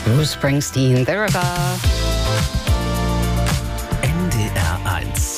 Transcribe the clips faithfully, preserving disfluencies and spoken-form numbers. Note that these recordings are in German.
Bruce Springsteen, The River. N D R eins.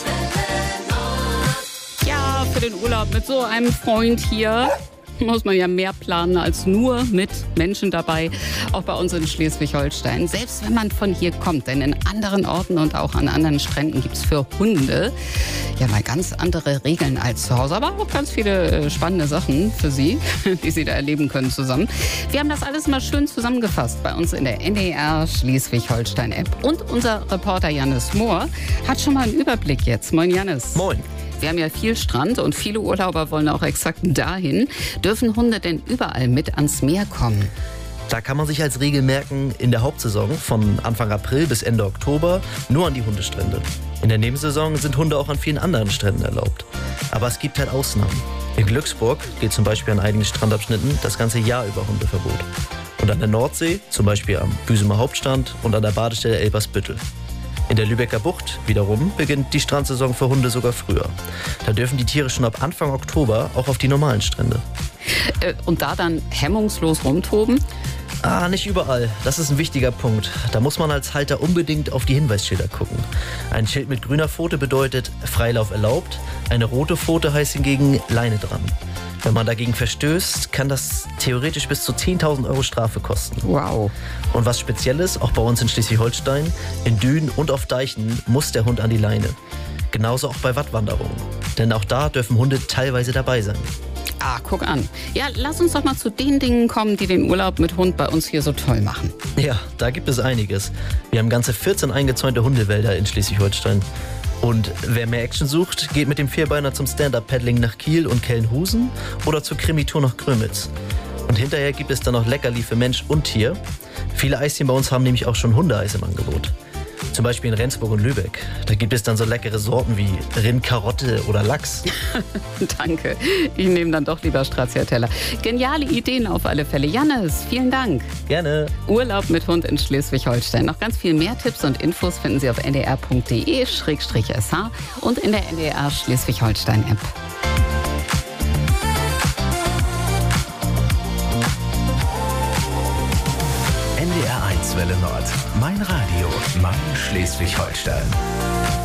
Ja, für den Urlaub mit so einem Freund hier muss man ja mehr planen als nur mit Menschen dabei, auch bei uns in Schleswig-Holstein. Selbst wenn man von hier kommt, denn in anderen Orten und auch an anderen Stränden gibt es für Hunde ja mal ganz andere Regeln als zu Hause, aber auch ganz viele spannende Sachen für Sie, die Sie da erleben können zusammen. Wir haben das alles mal schön zusammengefasst bei uns in der N D R Schleswig-Holstein-App. Und unser Reporter Jannis Mohr hat schon mal einen Überblick jetzt. Moin Jannis. Moin. Wir haben ja viel Strand und viele Urlauber wollen auch exakt dahin. Dürfen Hunde denn überall mit ans Meer kommen? Da kann man sich als Regel merken, in der Hauptsaison von Anfang April bis Ende Oktober nur an die Hundestrände. In der Nebensaison sind Hunde auch an vielen anderen Stränden erlaubt. Aber es gibt halt Ausnahmen. In Glücksburg gilt zum Beispiel an einigen Strandabschnitten das ganze Jahr über Hundeverbot. Und an der Nordsee, zum Beispiel am Büsumer Hauptstrand und an der Badestelle Elbersbüttel. In der Lübecker Bucht wiederum beginnt die Strandsaison für Hunde sogar früher. Da dürfen die Tiere schon ab Anfang Oktober auch auf die normalen Strände. Äh, und da dann hemmungslos rumtoben? Ah, nicht überall. Das ist ein wichtiger Punkt. Da muss man als Halter unbedingt auf die Hinweisschilder gucken. Ein Schild mit grüner Pfote bedeutet Freilauf erlaubt, eine rote Pfote heißt hingegen Leine dran. Wenn man dagegen verstößt, kann das theoretisch bis zu zehntausend Euro Strafe kosten. Wow. Und was Spezielles, auch bei uns in Schleswig-Holstein, in Dünen und auf Deichen muss der Hund an die Leine. Genauso auch bei Wattwanderungen. Denn auch da dürfen Hunde teilweise dabei sein. Ah, guck an. Ja, lass uns doch mal zu den Dingen kommen, die den Urlaub mit Hund bei uns hier so toll machen. Ja, da gibt es einiges. Wir haben ganze vierzehn eingezäunte Hundewälder in Schleswig-Holstein. Und wer mehr Action sucht, geht mit dem Vierbeiner zum Stand-Up-Paddling nach Kiel und Kellenhusen oder zur Krimi-Tour nach Grömitz. Und hinterher gibt es dann noch Leckerli für Mensch und Tier. Viele Eischen bei uns haben nämlich auch schon Hundeeis im Angebot. Zum Beispiel in Rendsburg und Lübeck. Da gibt es dann so leckere Sorten wie Rind, Karotte oder Lachs. Danke. Ich nehme dann doch lieber Stracciatella. Geniale Ideen auf alle Fälle. Jannis, vielen Dank. Gerne. Urlaub mit Hund in Schleswig-Holstein. Noch ganz viel mehr Tipps und Infos finden Sie auf n d r punkt d e slash s h und in der N D R Schleswig-Holstein-App. N D R eins Welle Nord. Mein Radio, mein Schleswig-Holstein.